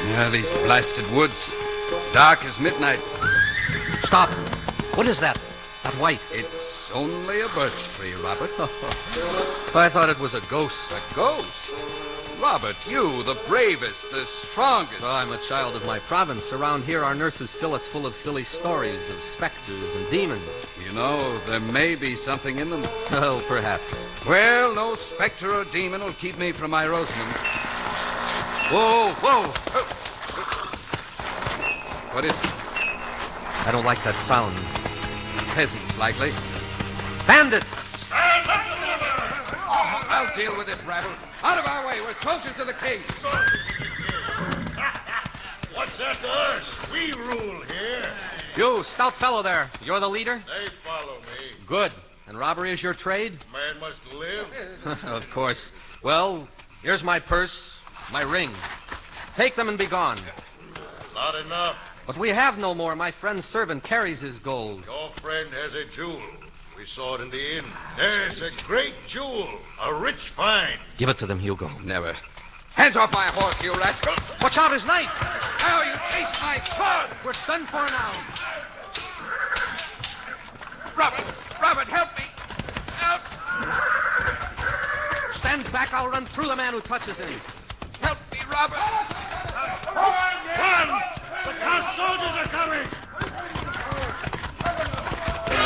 Yeah, these blasted woods. Dark as midnight. Stop. What is that? That white? It's only a birch tree, Robert. I thought it was a ghost. A ghost? Robert, you, the bravest, the strongest. Oh, I'm a child of my province. Around here, our nurses fill us full of silly stories of specters and demons. You know, there may be something in them. Oh, perhaps. Well, no specter or demon will keep me from my Rosamond. Whoa, whoa. Oh. What is it? I don't like that sound. Peasants, likely. Bandits! Stand up together! I'll deal with this rabble. Out of our way. We're soldiers of the king. What's that to us? We rule here. You, stout fellow there. You're the leader? They follow me. Good. And robbery is your trade? Man must live. Of course. Well, here's my purse, my ring. Take them and be gone. Not enough. But we have no more. My friend's servant carries his gold. Your friend has a jewel. We saw it in the inn. There's a great jewel. A rich find. Give it to them, Hugo. Never. Hands off my horse, you rascal. Watch out, his knife! Now you taste my sword. We're done for now. Robert, help me. Help. Stand back. I'll run through the man who touches him. Help me, Robert. Run! The Count's soldiers are coming.